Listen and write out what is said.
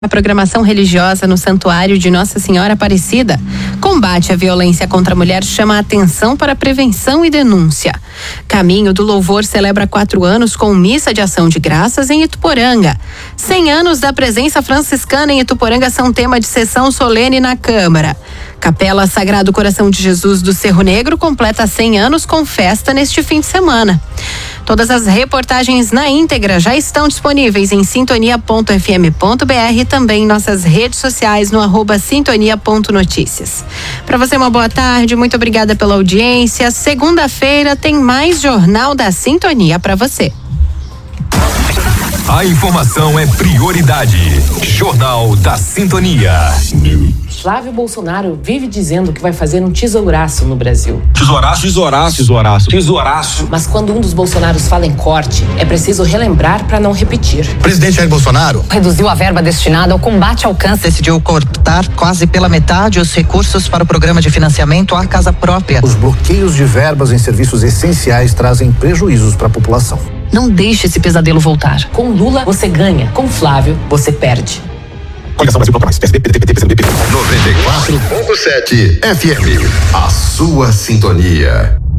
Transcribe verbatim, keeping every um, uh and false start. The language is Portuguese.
A programação religiosa no Santuário de Nossa Senhora Aparecida. Combate à violência contra a mulher chama a atenção para prevenção e denúncia. Caminho do Louvor celebra quatro anos com missa de ação de graças em Ituporanga. Cem anos da presença franciscana em Ituporanga são tema de sessão solene na Câmara. Capela Sagrado Coração de Jesus do Cerro Negro completa cem anos com festa neste fim de semana. Todas as reportagens na íntegra já estão disponíveis em sintonia ponto f m ponto b r e também em nossas redes sociais no arroba sintonia ponto notícias. Para você uma boa tarde, muito obrigada pela audiência. Segunda-feira tem mais Jornal da Sintonia para você. A informação é prioridade. Jornal da Sintonia. Flávio Bolsonaro vive dizendo que vai fazer um tesouraço no Brasil. Tesouraço, tesouraço, tesouraço, tesouraço. Mas quando um dos Bolsonaros fala em corte, é preciso relembrar para não repetir. O presidente Jair Bolsonaro reduziu a verba destinada ao combate ao câncer. Decidiu cortar quase pela metade os recursos para o programa de financiamento à casa própria. Os bloqueios de verbas em serviços essenciais trazem prejuízos para a população. Não deixe esse pesadelo voltar. Com Lula, você ganha. Com Flávio, você perde. Coligação Brasil Contra Mais, P S D B, P T, P T, P T. noventa e quatro ponto sete F M, a sua sintonia.